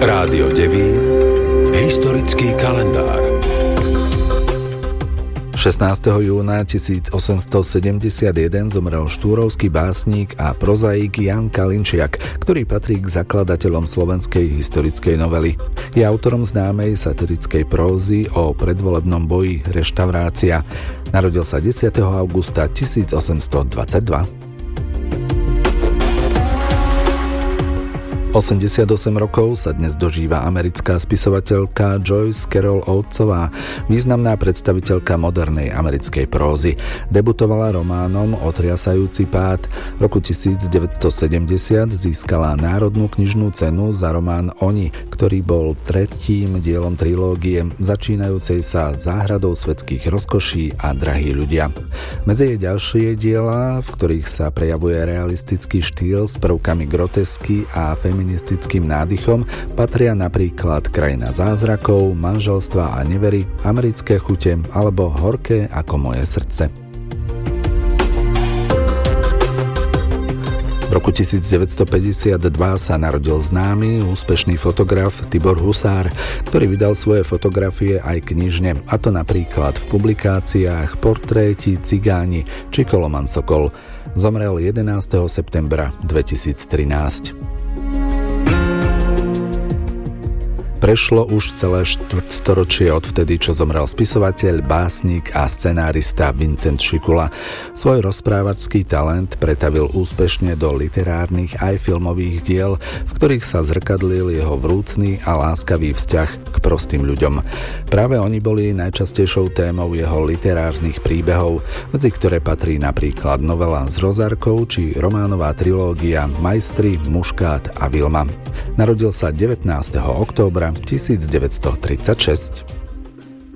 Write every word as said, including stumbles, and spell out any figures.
Rádio Devín. Historický kalendár. šestnásteho júna tisícosemstosedemdesiatjeden zomrel štúrovský básnik a prozaik Jan Kalinčiak, ktorý patrí k zakladateľom slovenskej historickej novely. Je autorom známej satirickej prózy o predvolebnom boji Reštaurácia. Narodil sa desiateho augusta tisícosemstodvadsaťdva. osemdesiatosem rokov sa dnes dožíva americká spisovateľka Joyce Carol Oatesová, významná predstaviteľka modernej americkej prózy. Debutovala románom Otriasajúci pád. V roku devätnásťstosedemdesiat získala Národnú knižnú cenu za román Oni, ktorý bol tretím dielom trilógie začínajúcej sa Záhradou svetských rozkoší a Drahí ľudia. Medzi jej ďalšie diela, v ktorých sa prejavuje realistický štýl s prvkami grotesky a feministickým feministickým nádychom, patria napríklad Krajina zázrakov, Manželstva a nevery, Americké chute alebo Horké ako moje srdce. V roku devätnásťstopäťdesiatdva sa narodil známy, úspešný fotograf Tibor Husár, ktorý vydal svoje fotografie aj knižne, a to napríklad v publikáciách Portréti, Cigáni či Koloman Sokol. Zomrel jedenásteho septembra dvetisíctrinásť. Prešlo už celé štvrťstoročie odvtedy, čo zomrel spisovateľ, básnik a scenárista Vincent Šikula. Svoj rozprávačský talent pretavil úspešne do literárnych aj filmových diel, v ktorých sa zrkadlil jeho vrúcný a láskavý vzťah k prostým ľuďom. Práve oni boli najčastejšou témou jeho literárnych príbehov, medzi ktoré patrí napríklad novela S rozárkou či románová trilógia Majstri, Muškát a Vilma. Narodil sa devätnásteho októbra tisícdeväťstotridsaťšesť.